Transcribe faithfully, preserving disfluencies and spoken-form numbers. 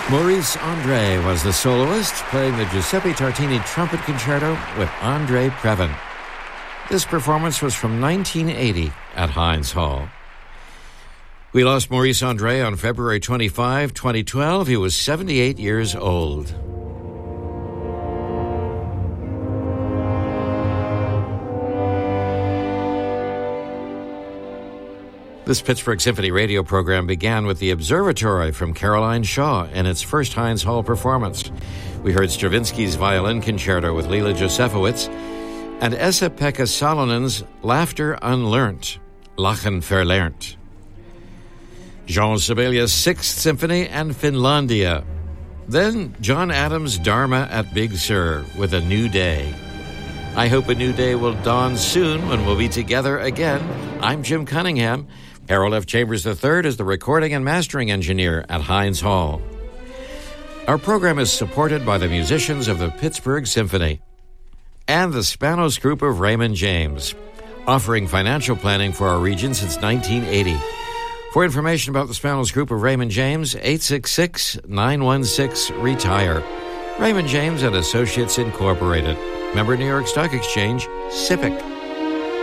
Maurice Andre was the soloist, playing the Giuseppe Tartini Trumpet Concerto with Andre Previn. This performance was from nineteen eighty at Heinz Hall. We lost Maurice Andre on February twenty-fifth, twenty twelve. He was seventy-eight years old. This Pittsburgh Symphony radio program began with the Observatory from Caroline Shaw in its first Heinz Hall performance. We heard Stravinsky's Violin Concerto with Lila Josefowitz and Esa-Pekka Salonen's Laughter Unlearnt, Lachen Verlernt. Jean Sibelius' Sixth Symphony and Finlandia. Then John Adams' Dharma at Big Sur with A New Day. I hope a new day will dawn soon when we'll be together again. I'm Jim Cunningham. Harold F. Chambers the third is the recording and mastering engineer at Heinz Hall. Our program is supported by the musicians of the Pittsburgh Symphony and the Spanos Group of Raymond James, offering financial planning for our region since nineteen eighty. For information about the Spanos Group of Raymond James, eight six six, nine one six, RETIRE. Raymond James and Associates Incorporated. Member New York Stock Exchange, SIPC.